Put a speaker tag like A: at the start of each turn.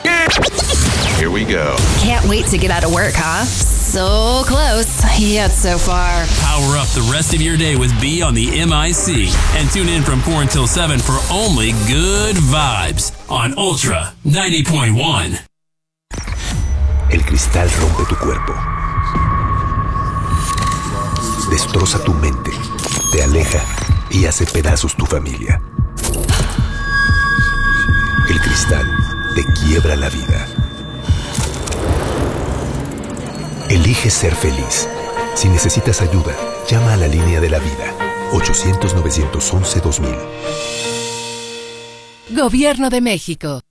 A: Here we go.
B: Can't wait to get out of work, huh? So close, yet so far.
C: Power up the rest of your day with B on the MIC. And tune in from 4 until 7 for only good vibes on Ultra 90.1.
D: El cristal rompe tu cuerpo. Destroza tu mente, te aleja y hace pedazos tu familia. El cristal te quiebra la vida. Elige ser feliz. Si necesitas ayuda, llama a la línea de la vida. 800-911-2000.
E: Gobierno de México.